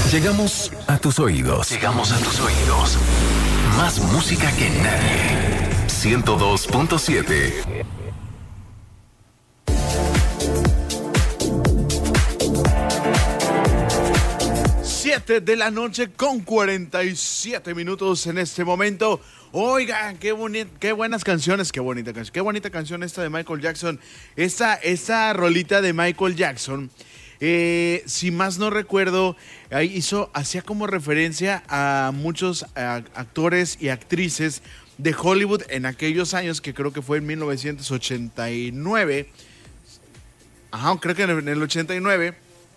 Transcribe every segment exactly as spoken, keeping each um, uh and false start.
Llegamos a tus oídos. Llegamos a tus oídos. Más música que nadie. ciento dos punto siete. siete de la noche con cuarenta y siete minutos en este momento. Oigan, qué bonita, qué buenas canciones, qué bonita canción, qué bonita canción esta de Michael Jackson. Esta, esta rolita de Michael Jackson, eh, si más no recuerdo, ahí hizo, hacía como referencia a muchos a, actores y actrices de Hollywood en aquellos años, que creo que fue en mil novecientos ochenta y nueve. Ajá, creo que en el ochenta y nueve.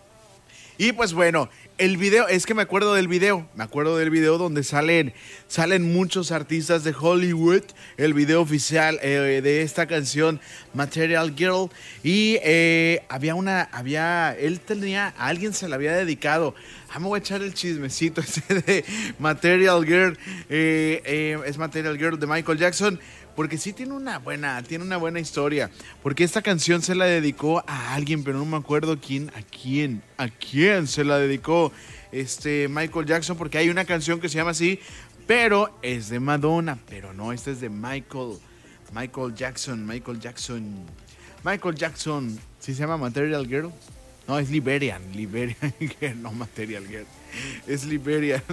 Y pues bueno, el video, es que me acuerdo del video, me acuerdo del video donde salen, salen muchos artistas de Hollywood, el video oficial eh, de esta canción, Material Girl, y eh, había una, había, él tenía, a alguien se la había dedicado. Ah, me voy a echar el chismecito ese de Material Girl, eh, eh, es Material Girl de Michael Jackson. Porque sí tiene una buena, tiene una buena historia. Porque esta canción se la dedicó a alguien, pero no me acuerdo quién, a quién, a quién se la dedicó este Michael Jackson. Porque hay una canción que se llama así, pero es de Madonna. Pero no, esta es de Michael, Michael Jackson, Michael Jackson, Michael Jackson. ¿Sí se llama Material Girl? No, es Liberian, Liberian Girl, no Material Girl. Es Liberian.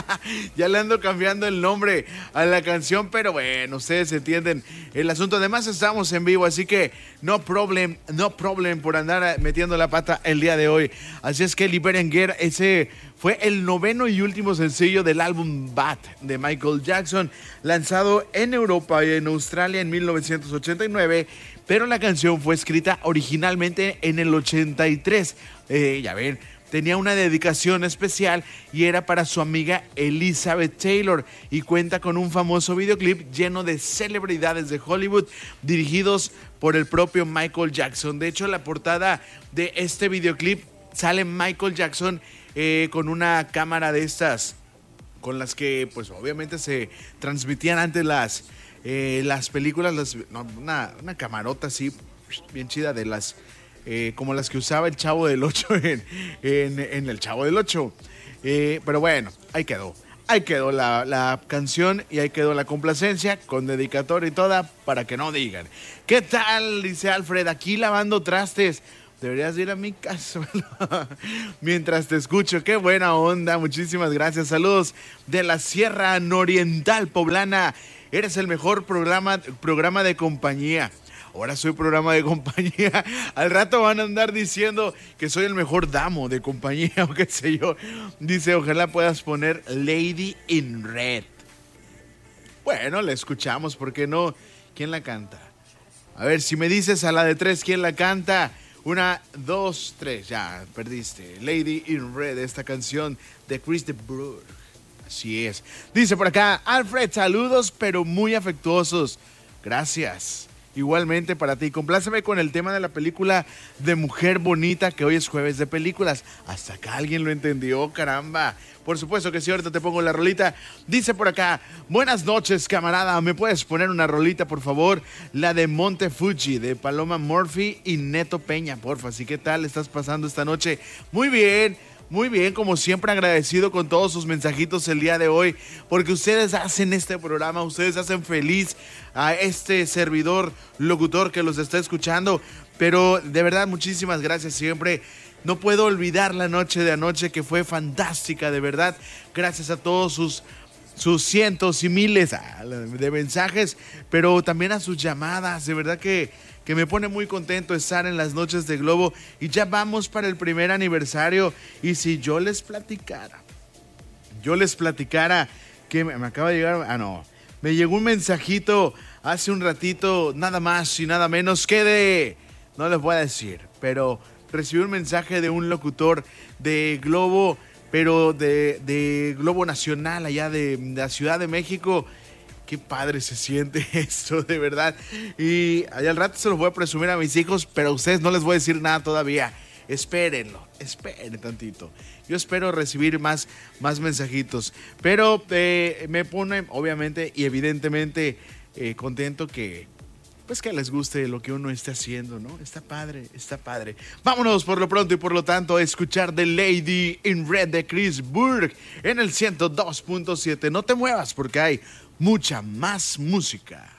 Ya le ando cambiando el nombre a la canción, pero bueno, ustedes entienden el asunto. Además estamos en vivo, así que no problem, no problem por andar metiendo la pata el día de hoy. Así es que Liberian Girl, ese fue el noveno y último sencillo del álbum Bad de Michael Jackson, lanzado en Europa y en Australia en mil novecientos ochenta y nueve, pero la canción fue escrita originalmente en el ochenta y tres. Eh, ya ven, tenía una dedicación especial y era para su amiga Elizabeth Taylor, y cuenta con un famoso videoclip lleno de celebridades de Hollywood dirigidos por el propio Michael Jackson. De hecho, la portada de este videoclip sale Michael Jackson eh, con una cámara de estas con las que pues obviamente se transmitían antes las, eh, las películas, las, no, una, una camarota así bien chida de las Eh, como las que usaba el Chavo del Ocho en, en, en el Chavo del Ocho. Eh, pero bueno, ahí quedó. Ahí quedó la, la canción y ahí quedó la complacencia con dedicatoria y toda para que no digan. ¿Qué tal? Dice Alfred, aquí lavando trastes. Deberías ir a mi casa mientras te escucho. Qué buena onda. Muchísimas gracias. Saludos de la Sierra Nororiental Poblana. Eres el mejor programa, programa de compañía. Ahora soy programa de compañía. Al rato van a andar diciendo que soy el mejor damo de compañía o qué sé yo. Dice, ojalá puedas poner Lady in Red. Bueno, la escuchamos, ¿por qué no? ¿Quién la canta? A ver, si me dices a la de tres, ¿quién la canta? Una, dos, tres, ya, perdiste. Lady in Red, esta canción de Chris de Burgh. Así es. Dice por acá, Alfred, saludos, pero muy afectuosos. Gracias. Igualmente para ti, compláceme con el tema de la película de Mujer Bonita, que hoy es jueves de películas. Hasta acá alguien lo entendió, caramba. Por supuesto que sí, ahorita te pongo la rolita. Dice por acá, buenas noches, camarada, ¿me puedes poner una rolita, por favor? La de Monte Fuji, de Paloma Murphy y Neto Peña, porfa. Así, ¿qué tal estás pasando esta noche? Muy bien. Muy bien, como siempre agradecido con todos sus mensajitos el día de hoy, porque ustedes hacen este programa, ustedes hacen feliz a este servidor locutor que los está escuchando, pero de verdad muchísimas gracias siempre. No puedo olvidar la noche de anoche, que fue fantástica, de verdad. Gracias a todos sus, sus cientos y miles de mensajes, pero también a sus llamadas, de verdad que... que me pone muy contento estar en las noches de Globo, y ya vamos para el primer aniversario. Y si yo les platicara, yo les platicara que me, me acaba de llegar, ah no, me llegó un mensajito hace un ratito, nada más y nada menos que de, no les voy a decir, pero recibí un mensaje de un locutor de Globo, pero de, de Globo Nacional, allá de, de la Ciudad de México. Qué padre se siente esto, de verdad. Y allá al rato se los voy a presumir a mis hijos, pero a ustedes no les voy a decir nada todavía. Espérenlo, esperen tantito. Yo espero recibir más, más mensajitos. Pero eh, me pone, obviamente y evidentemente, eh, contento que, pues que les guste lo que uno esté haciendo, ¿no? Está padre, está padre. Vámonos por lo pronto y por lo tanto a escuchar The Lady in Red de Chris Burke en el ciento dos punto siete. No te muevas porque hay mucha más música.